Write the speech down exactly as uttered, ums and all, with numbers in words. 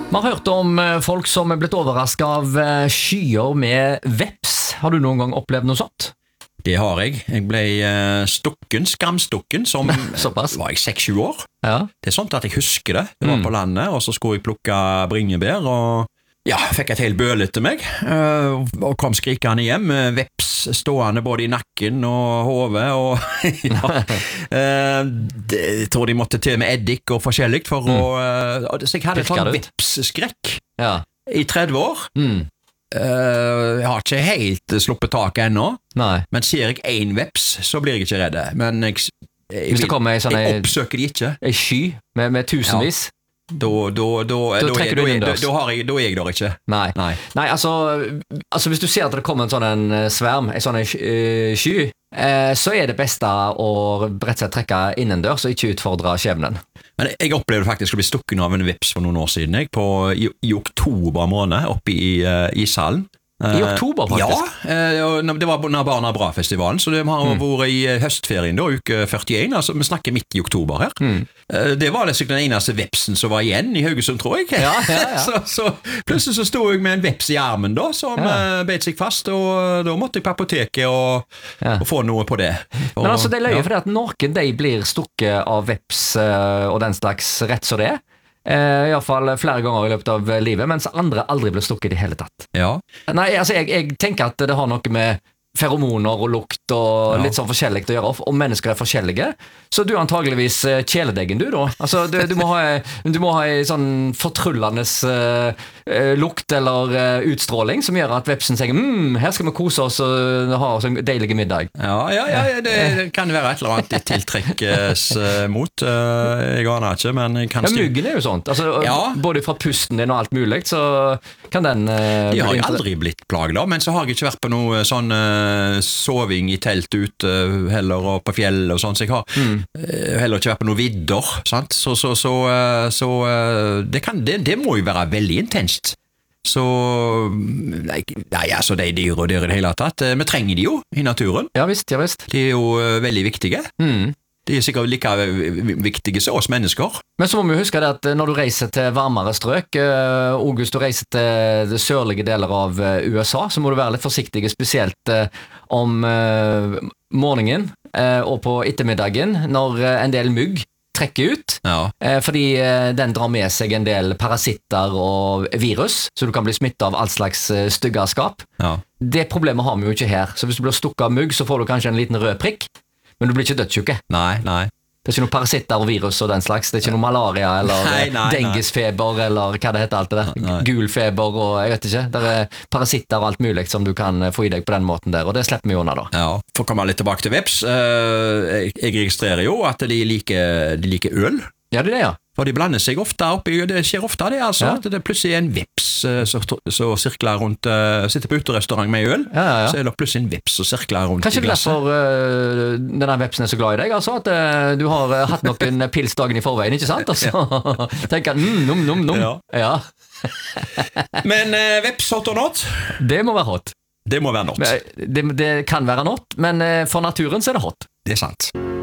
Vi har hørt om folk som er blitt overrasket av skyer med veps. Har du noen gang opplevd noe sånt? Det har jeg. Jeg ble stukken, skamstukken, som Såpass. Var jeg seks-sju år. Ja. Det er sånn at jeg husker det. Det var Mm. på landet, og så skulle jeg plukke bringebær, og ja, fikk et helt bøl etter meg, øh, og kom skrikende hjem, med veps stående både i nakken og hodet, og ja, øh, det, jeg tror de måtte til med eddik og forskjellig for Mm. å, øh, så jeg hadde Pirker sånn det ut. vepsskrekk Ja. i tretti år. Mm. Uh, jeg har ikke helt sluppet taket ennå, Nei. men ser jeg en veps, så blir jeg ikke redd. Men jeg, jeg, Hvis det kommer en sånn jeg en, oppsøker de ikke. en sky med, med tusenvis. Da, da, da, da, Da da, trekker er- du da, er- innendørs. da, har jeg, da er jeg der ikke. Nei. Nei. Nei, altså, altså hvis du ser at det kommer en sånn en eh, sverm, en sånn en sky, eh, sky eh, så er det beste å rett og slett trekke innendørs og ikke utfordre skjebnen. Men jeg opplevde faktisk å bli stukken av en veps for noen år siden, jeg, på, i, i oktober måned, oppe i uh, ishallen. I oktober, faktisk? Ja, eh, og det var når Barna Bra-festivalen, så det har Mm. vært i høstferien, da, uke førtien, altså vi snakker midt i oktober her. Mm. Eh, Det var nesten den eneste vepsen som var igjen i Haugesund, tror jeg. Ja, ja, ja. så, så plutselig så sto jeg med en veps i armen da, som Ja. ja. beit seg fast, og da måtte jeg på apoteket og, Ja. og få noe på det. Og, Men altså, det er løye ja. fordi at noen de blir stukket av veps eh, og den slags rett som det er. Eh, i alle fall flere ganger i løpet av livet, mens andre aldri blir stukket i det hele tatt. Ja. Nei, altså jeg, jeg tenker at det har noe med feromoner og lukt og Ja. litt sånn forskjellig å gjøre, og mennesker er forskjellige, så du er antageligvis eh, kjæledeggen du da. Altså du, du må ha du må ha en sånn fortrullende eh, eh, lukt eller eh, utstråling som gjør at vepsen sier mm, her skal vi kose oss og ha oss en deilig middag. Ja, ja, ja, ja, det kan være et eller annet de tiltrekkes eh, mot. Eh, jeg aner ikke, men jeg kan Ja, sti- muggen er jo sånt. Altså, Ja. både fra pusten din og alt mulig, så kan den eh, De har bli jeg inter- aldri blitt plaget av, men så har jeg ikke vært på noe sånn eh, soving i telt ute heller, og på fjell og sånn, så jeg har Mm. eh, heller ikke vært på noe vidder, sant? Så, så, så, eh, så eh, det, kan, det, det må jo være veldig intenst. Så nei, nei, altså de dyr og dyr i det hele tatt, eh, vi trenger de jo i naturen. Ja visst, ja visst. De er jo eh, veldig viktige. Mm. De er sikkert like eh, viktige som oss mennesker. Men så må vi jo huske det at når du reiser til varmere strøk, eh, og hvis du reiser til de sørlige deler av eh, U S A, så må du være litt forsiktig, spesielt eh, om eh, morgenen eh, og på ettermiddagen, når eh, en del mugg trekker ut, Ja. eh, fordi eh, den drar med seg en del parasitter og virus, så du kan bli smittet av all slags eh, styggerskap. Ja. Det problemet har vi jo ikke her, så hvis du blir stukket av mugg, så får du kanskje en liten rød prikk, men du blir ikke dødssyke. Nei, nei. Det er ikke noe parasitter og virus og den slags. Det er ikke noe malaria eller Nei, nei, nei. dengisfeber eller hva det heter alt det der. Nei. Gulfeber og jeg vet ikke. Det er parasitter og alt mulig som du kan få i deg på den måten der, og det slipper vi unna da. Ja, for å komme litt tilbake til veps, eh, jeg, jeg registrerer jo at de liker, de liker øl, Ja, det er det, ja. for de blander seg ofte oppi, det skjer ofte det altså, Ja. at det plutselig er en veps eh, som så sirkler rundt, eh, sitter på uterestaurant med øl, Ja, ja, så ja. er det plutselig en veps som sirkler rundt Kanskje i det er glasset. derfor uh, denne vepsen er så glad i deg, altså at uh, du har uh, hatt noen pils dagen i forveien, ikke sant? Og så tenker han, mm, num, num, num. Ja. Ja, Men eh, veps hot or not, det må være hot. det må være not. Men, Det, det kan være not, men uh, for naturen så er det hot. Det er sant.